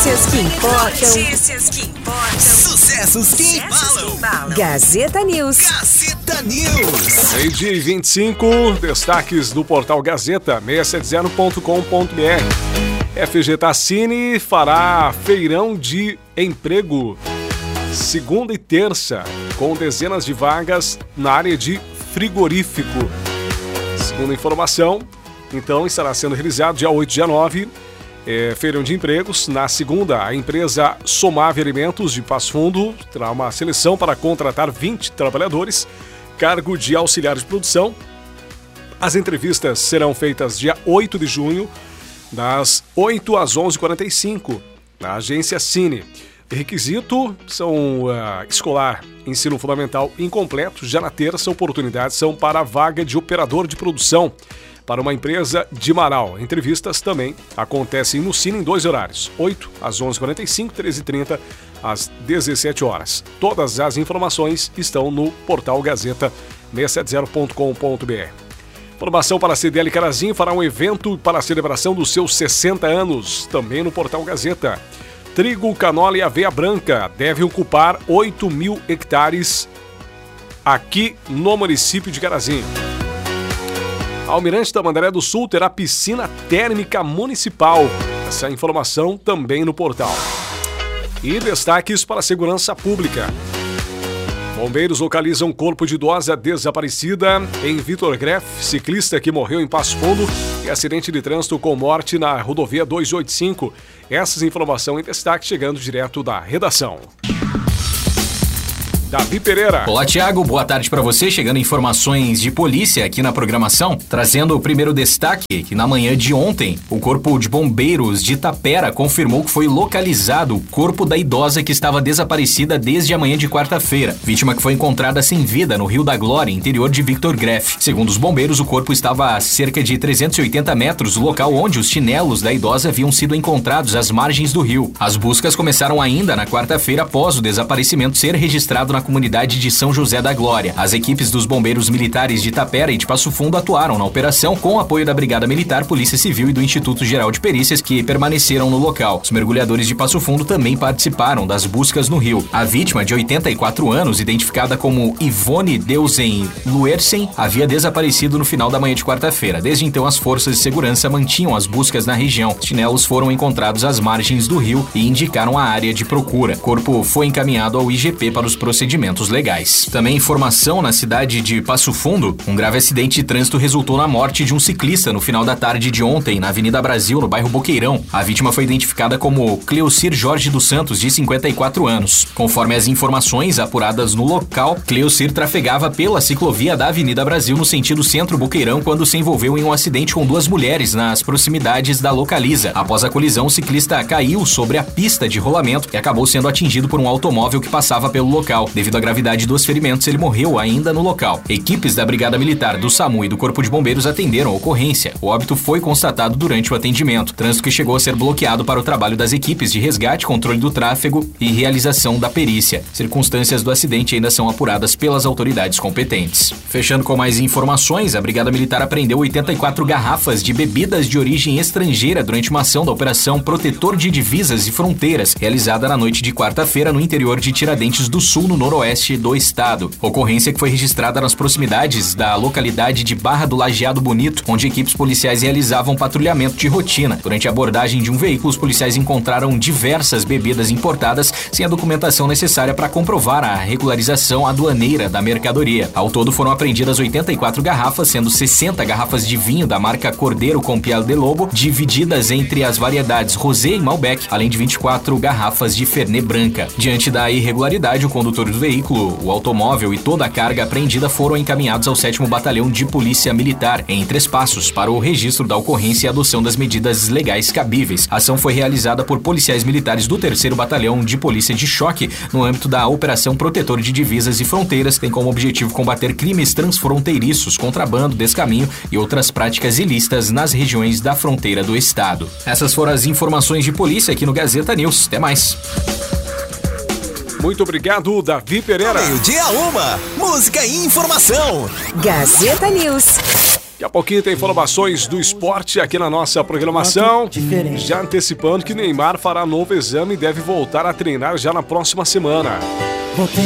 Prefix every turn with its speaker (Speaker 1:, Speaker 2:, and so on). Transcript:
Speaker 1: Notícias que importam.
Speaker 2: Notícias que importam.
Speaker 3: Sucessos que embalam.
Speaker 1: Gazeta News.
Speaker 3: Gazeta News.
Speaker 4: Meio-dia e 25, destaques do portal Gazeta, 670.com.br. FG Tassini fará feirão de emprego segunda e terça, com dezenas de vagas na área de frigorífico. Segundo a informação, então estará sendo realizado dia 8 e dia 9, feirão de empregos. Na segunda, a empresa Somave Alimentos de Passo Fundo terá uma seleção para contratar 20 trabalhadores, cargo de auxiliar de produção. As entrevistas serão feitas dia 8 de junho, das 8 às 11h45, na agência Cine. Requisito são escolar, ensino fundamental incompleto. Já na terça, oportunidades são para a vaga de operador de produção para uma empresa de Marau. Entrevistas também acontecem no Cine em 2 horários, 8 às 11h45, 13h30 às 17 horas. Todas as informações estão no portal Gazeta 670.com.br. Informação para a CDL Carazinho fará um evento para a celebração dos seus 60 anos, também no portal Gazeta. Trigo, canola e aveia branca devem ocupar 8.000 hectares aqui no município de Carazinho. Almirante Tamandaré do Sul terá piscina térmica municipal. Essa informação também no portal. E destaques para a segurança pública. Bombeiros localizam corpo de idosa desaparecida em Vitor Greff, ciclista que morreu em Passo Fundo, e acidente de trânsito com morte na rodovia 285. Essas informações em destaque chegando direto da redação. Davi Pereira.
Speaker 5: Olá, Thiago. Boa tarde para você. Chegando informações de polícia aqui na programação, trazendo o primeiro destaque que na manhã de ontem, o Corpo de Bombeiros de Itapera confirmou que foi localizado o corpo da idosa que estava desaparecida desde a manhã de quarta-feira. Vítima que foi encontrada sem vida no Rio da Glória, interior de Victor Greff. Segundo os bombeiros, o corpo estava a cerca de 380 metros do local onde os chinelos da idosa haviam sido encontrados às margens do rio. As buscas começaram ainda na quarta-feira após o desaparecimento ser registrado na comunidade de São José da Glória. As equipes dos bombeiros militares de Itapera e de Passo Fundo atuaram na operação com apoio da Brigada Militar, Polícia Civil e do Instituto Geral de Perícias, que permaneceram no local. Os mergulhadores de Passo Fundo também participaram das buscas no rio. A vítima, de 84 anos, identificada como Ivone Deusen Luersen, havia desaparecido no final da manhã de quarta-feira. Desde então, as forças de segurança mantinham as buscas na região. Os chinelos foram encontrados às margens do rio e indicaram a área de procura. O corpo foi encaminhado ao IGP para os procedimentos legais. Também informação na cidade de Passo Fundo, um grave acidente de trânsito resultou na morte de um ciclista no final da tarde de ontem, na Avenida Brasil, no bairro Boqueirão. A vítima foi identificada como Cleocir Jorge dos Santos, de 54 anos. Conforme as informações apuradas no local, Cleocir trafegava pela ciclovia da Avenida Brasil no sentido centro-Boqueirão quando se envolveu em um acidente com 2 mulheres nas proximidades da Localiza. Após a colisão, o ciclista caiu sobre a pista de rolamento e acabou sendo atingido por um automóvel que passava pelo local. Devido à gravidade dos ferimentos, ele morreu ainda no local. Equipes da Brigada Militar, do SAMU e do Corpo de Bombeiros atenderam a ocorrência. O óbito foi constatado durante o atendimento. Trânsito que chegou a ser bloqueado para o trabalho das equipes de resgate, controle do tráfego e realização da perícia. Circunstâncias do acidente ainda são apuradas pelas autoridades competentes. Fechando com mais informações, a Brigada Militar apreendeu 84 garrafas de bebidas de origem estrangeira durante uma ação da Operação Protetor de Divisas e Fronteiras, realizada na noite de quarta-feira no interior de Tiradentes do Sul, no noroeste do estado. Ocorrência que foi registrada nas proximidades da localidade de Barra do Lajeado Bonito, onde equipes policiais realizavam patrulhamento de rotina. Durante a abordagem de um veículo, os policiais encontraram diversas bebidas importadas sem a documentação necessária para comprovar a regularização aduaneira da mercadoria. Ao todo foram apreendidas 84 garrafas, sendo 60 garrafas de vinho da marca Cordeiro com Piel de Lobo, divididas entre as variedades Rosé e Malbec, além de 24 garrafas de Fernet Branca. Diante da irregularidade, o condutor do veículo, o automóvel e toda a carga apreendida foram encaminhados ao 7º Batalhão de Polícia Militar, em Três Passos, para o registro da ocorrência e adoção das medidas legais cabíveis. A ação foi realizada por policiais militares do 3º Batalhão de Polícia de Choque, no âmbito da Operação Protetor de Divisas e Fronteiras, tem como objetivo combater crimes transfronteiriços, contrabando, descaminho e outras práticas ilícitas nas regiões da fronteira do estado. Essas foram as informações de polícia aqui no Gazeta News. Até mais.
Speaker 4: Muito obrigado, Davi Pereira.
Speaker 3: Meio-dia 1, música e informação.
Speaker 1: Gazeta News.
Speaker 4: Daqui a pouquinho tem informações do esporte aqui na nossa programação. Já antecipando que Neymar fará novo exame e deve voltar a treinar já na próxima semana.